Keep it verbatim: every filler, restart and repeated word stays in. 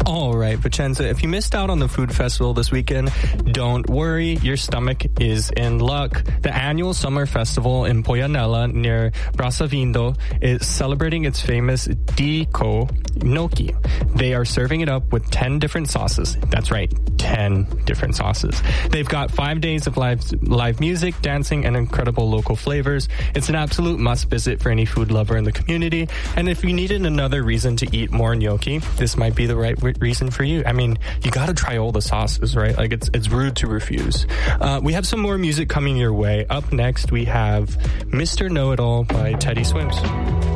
All right, Vicenza, if you missed out on the food festival this weekend, don't worry, your stomach is in luck. The annual summer festival in Poyanella near Brasavindo is celebrating its famous Dico gnocchi. They are serving it up with ten different sauces. That's right, ten different sauces. They've got five days of live live music, dancing, and incredible local flavors. It's an absolute must visit for any food lover in the community. And if you needed another reason to eat more gnocchi, this might be the right w- reason for you. I mean, you got to try all the sauces, right? Like, it's it's rude to refuse. Uh, we have some more music coming your way. Up next, we have Mister Know-It-All by Teddy Swims.